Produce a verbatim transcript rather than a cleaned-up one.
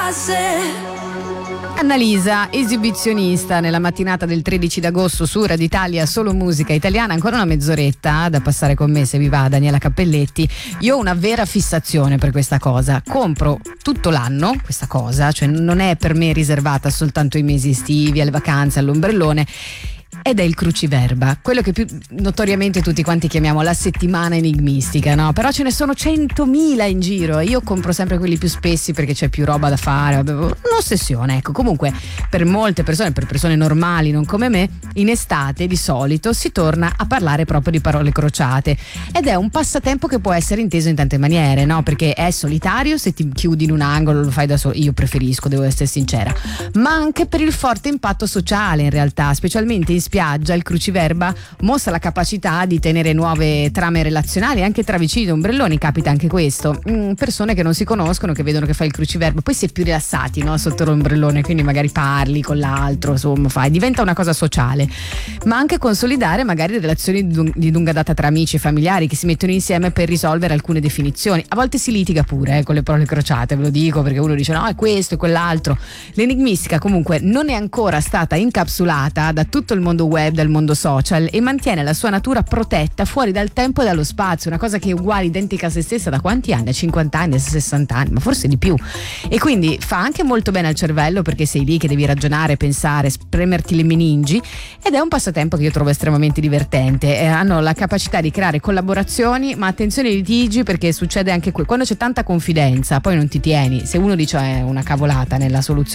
Annalisa, esibizionista nella mattinata del tredici d'agosto su Radio Italia, solo musica italiana. Ancora una mezz'oretta da passare con me, se vi va, Daniela Cappelletti. Io ho una vera fissazione per questa cosa. Compro tutto l'anno questa cosa, cioè non è per me riservata soltanto ai mesi estivi, alle vacanze, all'ombrellone. Ed è il cruciverba, quello che più notoriamente tutti quanti chiamiamo la settimana enigmistica, no? Però ce ne sono centomila in giro e io compro sempre quelli più spessi perché c'è più roba da fare, un'ossessione, ecco. Comunque per molte persone, per persone normali non come me, in estate di solito si torna a parlare proprio di parole crociate ed è un passatempo che può essere inteso in tante maniere, no? Perché è solitario se ti chiudi in un angolo, lo fai da solo, io preferisco, devo essere sincera, ma anche per il forte impatto sociale in realtà, specialmente in spiaggia. Il cruciverba mostra la capacità di tenere nuove trame relazionali anche tra vicini ombrelloni. Capita anche questo, mm, persone che non si conoscono, che vedono che fai il cruciverba, poi si è più rilassati, no? Sotto l'ombrellone, quindi magari parli con l'altro, insomma fai, diventa una cosa sociale, ma anche consolidare magari relazioni di, dun- di lunga data tra amici e familiari che si mettono insieme per risolvere alcune definizioni. A volte si litiga pure eh, con le parole crociate, ve lo dico, perché uno dice no è questo e quell'altro. L'enigmistica comunque non è ancora stata incapsulata da tutto il mondo web, dal mondo social, e mantiene la sua natura protetta fuori dal tempo e dallo spazio, una cosa che è uguale, identica a se stessa da quanti anni? A cinquanta anni, a sessanta anni, ma forse di più. E quindi fa anche molto bene al cervello, perché sei lì che devi ragionare, pensare, spremerti le meningi, ed è un passatempo che io trovo estremamente divertente. Eh, hanno la capacità di creare collaborazioni, ma attenzione ai litigi, perché succede anche qui quando c'è tanta confidenza, poi non ti tieni, se uno dice è una cavolata nella soluzione